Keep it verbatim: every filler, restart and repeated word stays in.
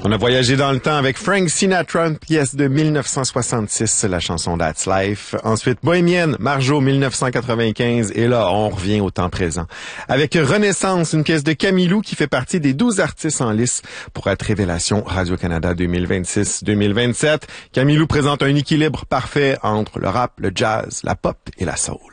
On a voyagé dans le temps avec Frank Sinatra, une pièce de mille neuf cent soixante-six, la chanson That's Life. Ensuite, Bohémienne, Marjo, mille neuf cent quatre-vingt-quinze. Et là, on revient au temps présent. Avec Renaissance, une pièce de Camille Lou qui fait partie des douze artistes en lice pour être révélation Radio-Canada deux mille vingt-six deux mille vingt-sept. Camille Lou présente un équilibre parfait entre le rap, le jazz, la pop et la soul.